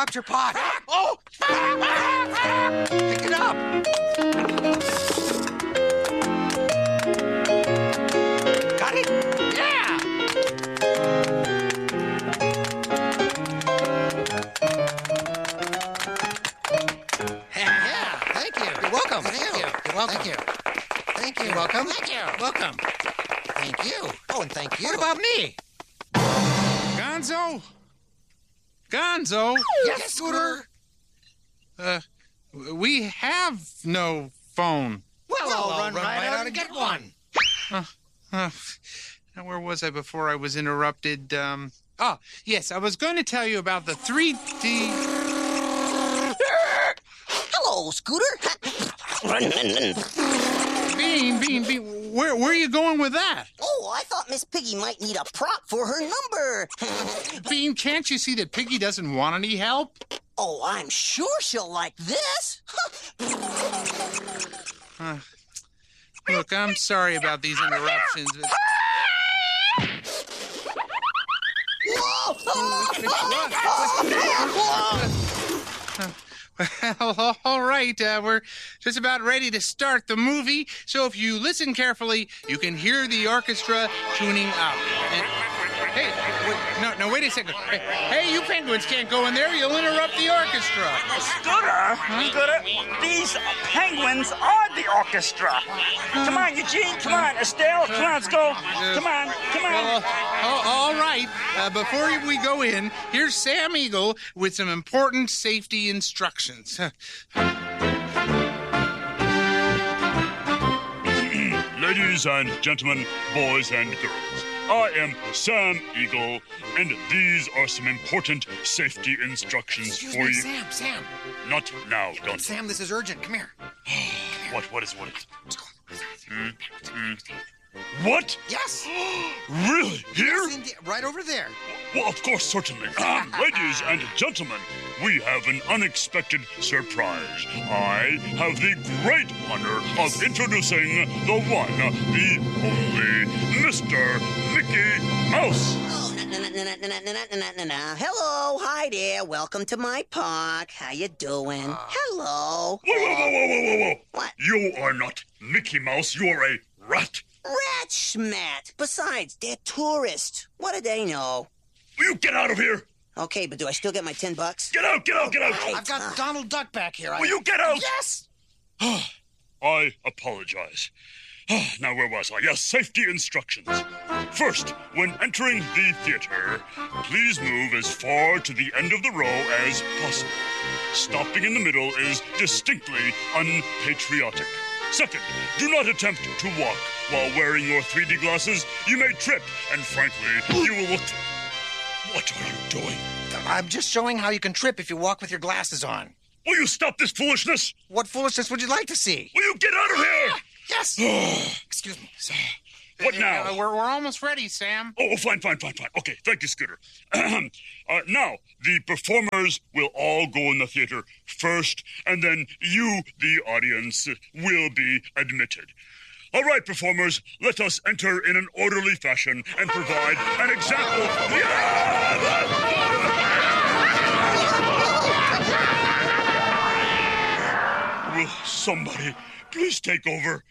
dropped your pot. Oh! Pick it up. Got it? Yeah! Yeah, thank you. You're welcome. Thank you. You're welcome. Thank you. Thank you. You're welcome. Thank you. Welcome. Thank you. Oh, and thank you. What about me? Gonzo? Gonzo? Yes, Scooter. We have no phone. Well, I'll run right out and get one. Now, where was I before I was interrupted? Yes, I was going to tell you about the 3D... Hello, Scooter. Bean, where are you going with that? Oh, I thought Miss Piggy might need a prop for her number. Bean, can't you see that Piggy doesn't want any help? Oh, I'm sure she'll like this. Look, I'm sorry about these interruptions. But... Well, all right, we're just about ready to start the movie, so if you listen carefully, you can hear the orchestra tuning out. And, hey, wait a second. Hey, you penguins can't go in there. You'll interrupt the orchestra. Scooter, Scooter, these penguins are the orchestra. Come on, Eugene, come on, Estelle, come on, let's go. Come on. Well, all right. Before we go in, here's Sam Eagle with some important safety instructions. Ladies and gentlemen, boys and girls, I am Sam Eagle, and these are some important safety instructions Excuse for me, you. Sam. Not now, Gunzo. Sam, this is urgent. Come here. What is? What? Yes. Really? Here? Yes, indeed. Right over there. Well, of course, certainly. Ladies and gentlemen, we have an unexpected surprise. I have the great honor of introducing the one, the only, Mr. Mickey Mouse. Oh, no. Hello, hi there. Welcome to my park. How you doing? Hello. Whoa. What? You are not Mickey Mouse. You are a rat. Rat schmat. Besides, they're tourists. What do they know? Will you get out of here? Okay, but do I still get my $10? Get out! Right. I've got Donald Duck back here. Will you get out? Yes. I apologize. Now, where was I? Yes, safety instructions. First, when entering the theater, please move as far to the end of the row as possible. Stopping in the middle is distinctly unpatriotic. Second, do not attempt to walk while wearing your 3D glasses. You may trip, and frankly, you will look... What are you doing? I'm just showing how you can trip if you walk with your glasses on. Will you stop this foolishness? What foolishness would you like to see? Will you get out of here? Yes. Excuse me. What now? We're almost ready, Sam. Oh, fine. Okay, thank you, Scooter. Now, the performers will all go in the theater first, and then you, the audience, will be admitted. All right, performers, let us enter in an orderly fashion and provide an example. Will somebody please take over?